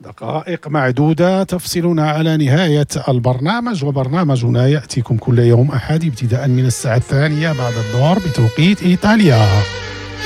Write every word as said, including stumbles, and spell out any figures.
دقائق معدودة تفصلنا على نهاية البرنامج، وبرنامجنا يأتيكم كل يوم أحد ابتداء من الساعة الثانية بعد الظهر بتوقيت إيطاليا.